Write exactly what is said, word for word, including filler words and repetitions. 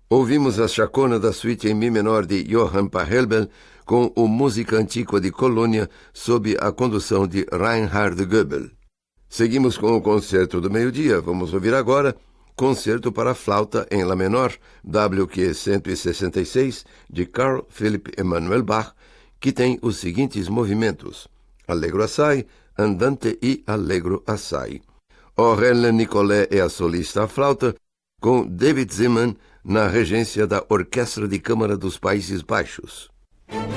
Ouvimos a chacona da suíte em Mi menor de Johann Pachelbel com o Música Antiqua de Colônia sob a condução de Reinhard Goebel. Seguimos com o concerto do meio-dia. Vamos ouvir agora Concerto para Flauta em Lá menor, W Q cento e sessenta e seis, de Carl Philipp Emanuel Bach, que tem os seguintes movimentos: Allegro assai, Andante e Allegro assai. Aurèle Nicolet é a solista à flauta, com David Zeman na regência da Orquestra de Câmara dos Países Baixos.